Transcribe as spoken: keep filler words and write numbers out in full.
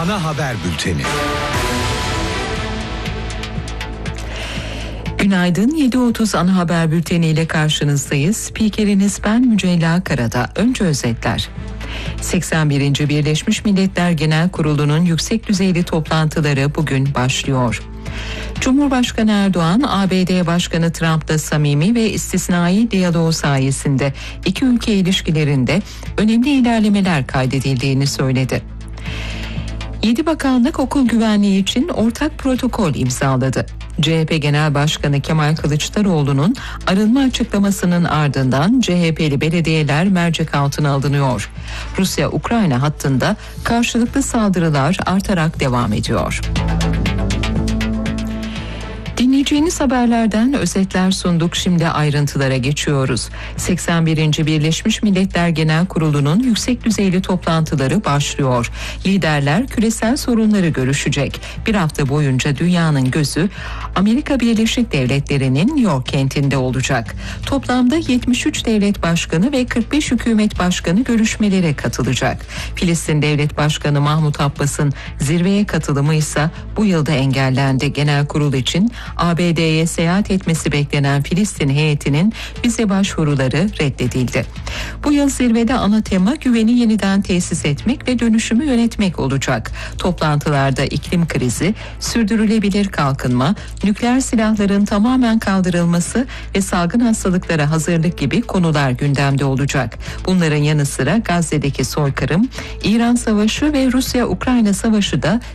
Ana haber bülteni. Günaydın, yedi otuz ana haber bülteni ile karşınızdayız. Spikeriniz ben Mücella Karada. Önce özetler. seksen birinci Birleşmiş Milletler Genel Kurulu'nun yüksek düzeyli toplantıları bugün başlıyor. Cumhurbaşkanı Erdoğan, A B D Başkanı Trump'la samimi ve istisnai diyaloğu sayesinde iki ülke ilişkilerinde önemli ilerlemeler kaydedildiğini söyledi. yedi bakanlık okul güvenliği için ortak protokol imzaladı. C H P Genel Başkanı Kemal Kılıçdaroğlu'nun arınma açıklamasının ardından C H P'li belediyeler mercek altına alınıyor. Rusya-Ukrayna hattında karşılıklı saldırılar artarak devam ediyor. Dinleyeceğiniz haberlerden özetler sunduk. Şimdi ayrıntılara geçiyoruz. seksen birinci Birleşmiş Milletler Genel Kurulu'nun yüksek düzeyli toplantıları başlıyor. Liderler küresel sorunları görüşecek. Bir hafta boyunca dünyanın gözü Amerika Birleşik Devletleri'nin New York kentinde olacak. Toplamda yetmiş üç devlet başkanı ve kırk beş hükümet başkanı görüşmelere katılacak. Filistin Devlet Başkanı Mahmut Abbas'ın zirveye katılımı ise bu yılda engellendi. Genel kurul için A B D'ye seyahat etmesi beklenen Filistin heyetinin vize başvuruları reddedildi. Bu yıl zirvede ana tema güveni yeniden tesis etmek ve dönüşümü yönetmek olacak. Toplantılarda iklim krizi, sürdürülebilir kalkınma, nükleer silahların tamamen kaldırılması ve salgın hastalıklara hazırlık gibi konular gündemde olacak. Bunların yanı sıra Gazze'deki soykırım, İran Savaşı ve Rusya-Ukrayna Savaşı da